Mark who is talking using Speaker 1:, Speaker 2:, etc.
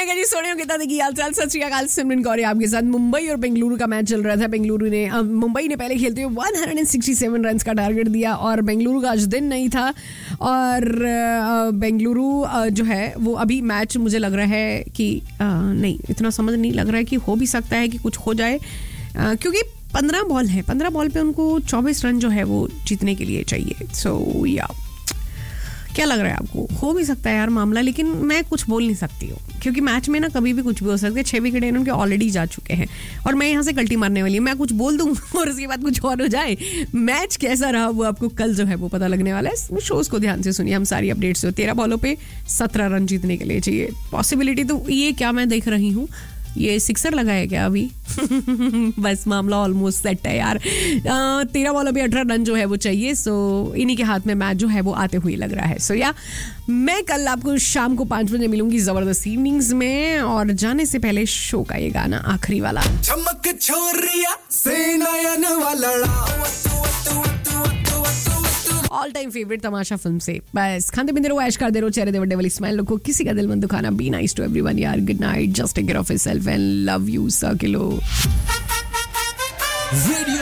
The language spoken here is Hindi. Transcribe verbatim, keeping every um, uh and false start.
Speaker 1: क्या जी, सोने कितना देखिए हाल चाल, सत श्री अकाल, सिमरन कौर आपके साथ। मुंबई और बेंगलुरु का मैच चल रहा था। बेंगलुरु ने अ, मुंबई ने पहले खेलते हुए एक सौ सरसठ रन का टारगेट दिया और बेंगलुरु का आज दिन नहीं था और अ, बेंगलुरु अ, जो है वो अभी मैच मुझे लग रहा है कि अ, नहीं, इतना समझ नहीं लग रहा है कि हो भी सकता है कि कुछ हो जाए, अ, क्योंकि पंद्रह बॉल है, पंद्रह बॉल पे उनको चौबीस रन जो है वो जीतने के लिए चाहिए। सो या क्या लग रहा है आपको? हो भी सकता है यार मामला, लेकिन मैं कुछ बोल नहीं सकती हूँ क्योंकि मैच में ना कभी भी कुछ भी हो सकता है। छह विकेट उनके ऑलरेडी जा चुके हैं और मैं यहाँ से कल्टी मारने वाली हूँ। मैं कुछ बोल दूँ और उसके बाद कुछ और हो जाए। मैच कैसा रहा वो आपको कल जो है वो पता लगने वाला है। शोज को ध्यान से सुनिए, हम सारी अपडेट्स हो। तेरह बॉलों पे सत्रह रन जीतने के लिए चाहिए। पॉसिबिलिटी तो ये क्या मैं देख रही हूँ, ये सिक्सर लगाया क्या अभी? बस मामला ऑलमोस्ट सेट है यार। तेरह बॉलों पे अठारह रन जो है वो चाहिए। सो इन्हीं के हाथ में मैच जो है वो आते हुए लग रहा है। सो या मैं कल आपको शाम को पांच बजे मिलूंगी जबरदस्त इवनिंग्स में, और जाने से पहले शो का ये गाना आखिरी वाला।
Speaker 2: चमक छोरिया से नयन वाला
Speaker 1: ऑल टाइम फेवरेट तमाशा फिल्म से। बस खाते पीते रहो, ऐश करते रहो, चेहरे दे बड़े वाली स्माइल रखो, किसी का दिल मत दुखाना। बी नाइस टू एवरीवन यार। Good night, just take care of yourself and love you sir kilo.